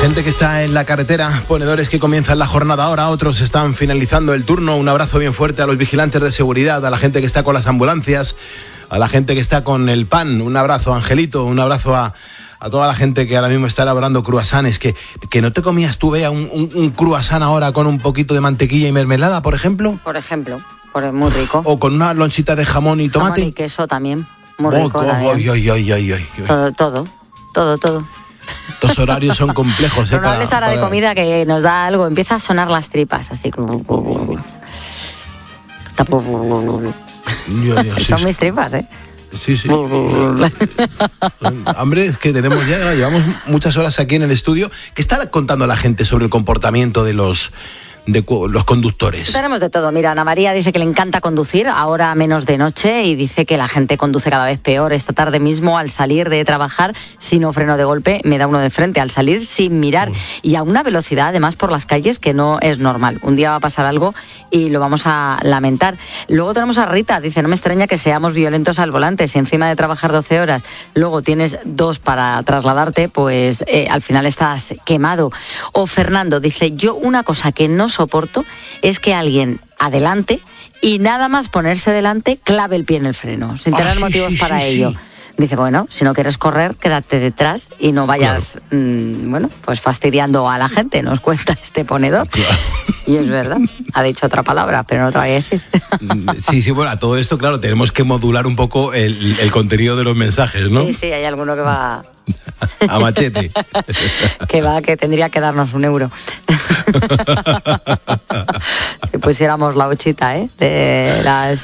gente que está en la carretera, ponedores que comienzan la jornada ahora, otros están finalizando el turno. Un abrazo bien fuerte a los vigilantes de seguridad, a la gente que está con las ambulancias, a la gente que está con el pan. Un abrazo, Angelito, un abrazo a toda la gente que ahora mismo está elaborando cruasanes. Que no te comías tú, Bea, un cruasán ahora con un poquito de mantequilla y mermelada, por ejemplo. Por ejemplo, muy rico. O con una lonchita de jamón y tomate. Jamón y queso también, muy rico también. Ay. Todo. Los horarios son complejos. Pero no hables ahora de comida, que nos da algo. Empieza a sonar las tripas, así. Son mis tripas, ¿eh? Sí. Hombre, es que llevamos muchas horas aquí en el estudio. ¿Qué está contando la gente sobre el comportamiento de los conductores? Tenemos de todo. Mira, Ana María dice que le encanta conducir, ahora menos de noche, y dice que la gente conduce cada vez peor. Esta tarde mismo, al salir de trabajar, si no freno de golpe, me da uno de frente, al salir sin mirar, y a una velocidad, además, por las calles que no es normal. Un día va a pasar algo y lo vamos a lamentar. Luego tenemos a Rita, dice, no me extraña que seamos violentos al volante. Si encima de trabajar 12 horas, luego tienes 2 para trasladarte, pues al final estás quemado. O Fernando dice, yo una cosa que no soporto es que alguien adelante y nada más ponerse delante clave el pie en el freno, sin tener motivos para ello. Dice, bueno, si no quieres correr, quédate detrás y no vayas, pues fastidiando a la gente, nos cuenta este ponedor. Claro. Y es verdad, ha dicho otra palabra, pero no te voy a decir. Sí, bueno, a todo esto, claro, tenemos que modular un poco el contenido de los mensajes, ¿no? Sí, hay alguno que va... a machete. que tendría que darnos €1. Si pusiéramos la hochita, de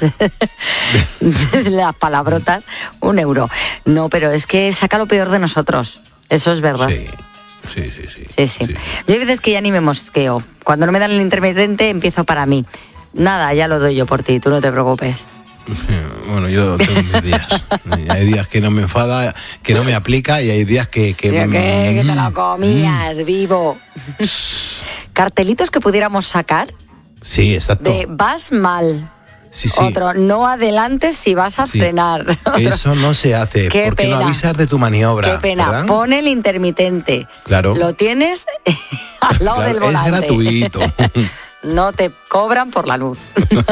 las palabrotas, €1. No, pero es que saca lo peor de nosotros. Eso es verdad. Sí. Yo hay veces que ya ni me mosqueo. Cuando no me dan el intermitente, empiezo para mí. Nada, ya lo doy yo por ti, tú no te preocupes. Bueno, yo tengo mis días. Hay días que no me enfada, que no me aplica, y hay días que te lo comías vivo. Cartelitos que pudiéramos sacar. Sí, exacto. De vas mal. Sí. Otro, no adelantes si vas a frenar. Eso no se hace. Qué porque pena. No avisas de tu maniobra. Qué pena. ¿Verdad? Pon el intermitente. Claro. Lo tienes al lado del volante. Es gratuito. No te cobran por la luz.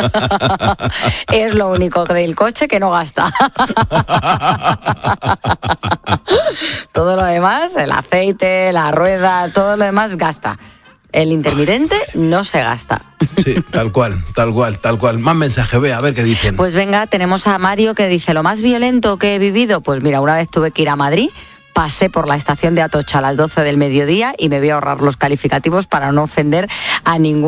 Es lo único del coche que no gasta. Todo lo demás, el aceite, la rueda, todo lo demás gasta. El intermitente no se gasta. Sí, tal cual. Más mensajes, Bea, a ver qué dicen. Pues venga, tenemos a Mario que dice, lo más violento que he vivido, pues mira, una vez tuve que ir a Madrid, pasé por la estación de Atocha a las 12 del mediodía y me voy a ahorrar los calificativos para no ofender a ningún